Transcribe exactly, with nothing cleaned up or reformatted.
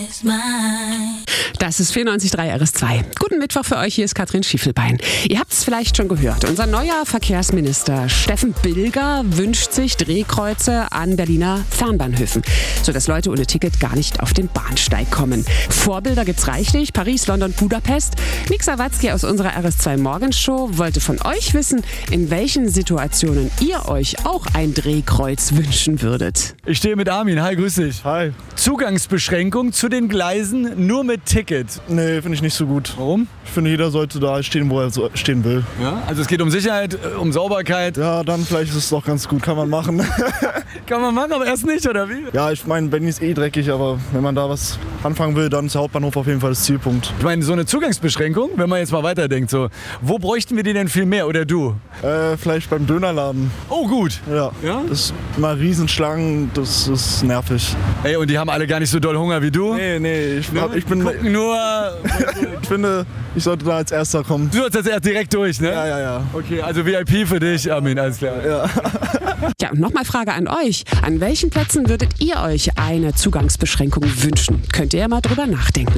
Das ist vierundneunzig Komma drei R S zwei. Guten Mittwoch für euch, hier ist Katrin Schiefelbein. Ihr habt es vielleicht schon gehört. Unser neuer Verkehrsminister Steffen Bilger wünscht sich Drehkreuze an Berliner Fernbahnhöfen, sodass Leute ohne Ticket gar nicht auf den Bahnsteig kommen. Vorbilder gibt's reichlich. Paris, London, Budapest. Nick Sawatzki aus unserer R S zwei Morgenshow wollte von euch wissen, in welchen Situationen ihr euch auch ein Drehkreuz wünschen würdet. Ich stehe mit Armin. Hi, grüß dich. Hi. Zugangsbeschränkung zu den Gleisen nur mit Ticket. Nee, finde ich nicht so gut. Warum? Ich finde, jeder sollte da stehen, wo er so stehen will. Ja, also es geht um Sicherheit, um Sauberkeit. Ja, dann vielleicht ist es doch ganz gut. Kann man machen. Kann man machen, aber erst nicht, oder wie? Ja, ich meine, Berlin ist eh dreckig, aber wenn man da was anfangen will, dann ist der Hauptbahnhof auf jeden Fall das Zielpunkt. Ich meine, so eine Zugangsbeschränkung, wenn man jetzt mal weiterdenkt, so, wo bräuchten wir die denn viel mehr, oder du? Äh, vielleicht beim Dönerladen. Oh, gut. Ja. Ja? Das ist immer Riesenschlangen, das ist nervig. Ey, und die haben alle gar nicht so doll Hunger wie du? Nee, nee, ich, Ne? hab, ich bin... Gucken nur... ich finde, ich sollte da als Erster kommen. Du sollst jetzt erst direkt durch, ne? Ja, ja, ja. Okay, also V I P für dich, Armin, alles klar. Ja. Ja, und nochmal Frage an euch. An welchen Plätzen würdet ihr euch eine Zugangsbeschränkung wünschen? Könnt ihr ja mal drüber nachdenken.